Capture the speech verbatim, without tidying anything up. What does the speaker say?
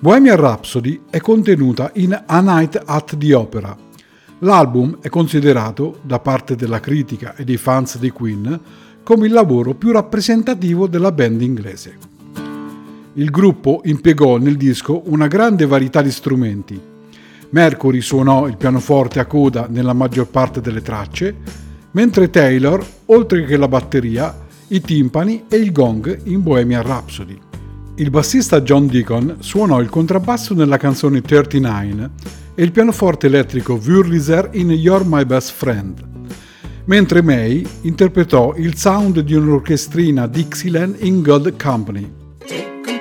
Bohemian Rhapsody è contenuta in A Night at the Opera. L'album è considerato, da parte della critica e dei fans di Queen, come il lavoro più rappresentativo della band inglese. Il gruppo impiegò nel disco una grande varietà di strumenti. Mercury suonò il pianoforte a coda nella maggior parte delle tracce, mentre Taylor, oltre che la batteria, i timpani e il gong in Bohemian Rhapsody. Il bassista John Deacon suonò il contrabbasso nella canzone trentanove e il pianoforte elettrico Wurlitzer in You're My Best Friend, mentre May interpretò il sound di un'orchestrina Dixieland in Good Company.